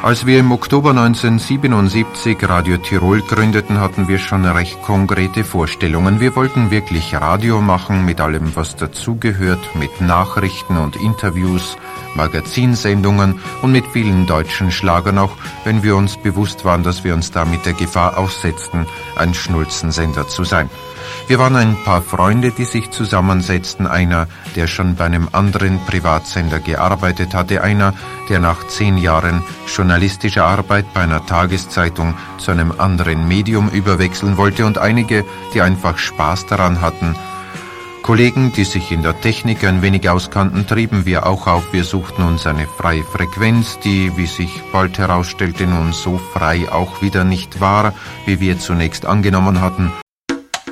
Als wir im Oktober 1977 Radio Tirol gründeten, hatten wir schon recht konkrete Vorstellungen. Wir wollten wirklich Radio machen mit allem, was dazugehört, mit Nachrichten und Interviews, Magazinsendungen und mit vielen deutschen Schlagern, auch wenn wir uns bewusst waren, dass wir uns damit der Gefahr aussetzten, ein Schnulzensender zu sein. Wir waren ein paar Freunde, die sich zusammensetzten, einer, der schon bei einem anderen Privatsender gearbeitet hatte, einer, der nach 10 Jahren journalistischer Arbeit bei einer Tageszeitung zu einem anderen Medium überwechseln wollte und einige, die einfach Spaß daran hatten. Kollegen, die sich in der Technik ein wenig auskannten, trieben wir auch auf. Wir suchten uns eine freie Frequenz, die, wie sich bald herausstellte, nun so frei auch wieder nicht war, wie wir zunächst angenommen hatten.